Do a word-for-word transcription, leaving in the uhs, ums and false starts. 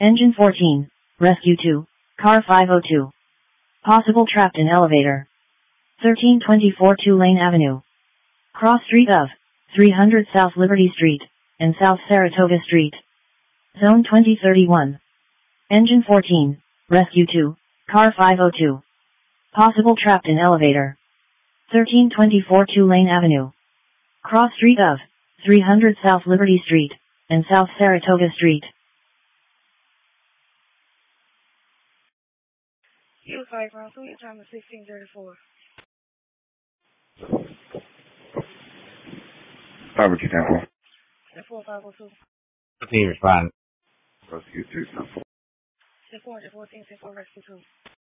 Engine fourteen, Rescue two, Car five oh two. Possible trapped in elevator. thirteen twenty-four two-lane avenue. Cross street of three hundred South Liberty Street and South Saratoga Street. Zone twenty thirty-one. Engine fourteen, Rescue two, Car five oh two. Possible trapped in elevator. thirteen twenty-four two-lane avenue. Cross street of three hundred South Liberty Street and South Saratoga Street. U five round two, your time is sixteen thirty-four. Five two ten four. ten four five oh two. Fifteen responding. Rescue two ten four. ten four fourteen ten four rescue two.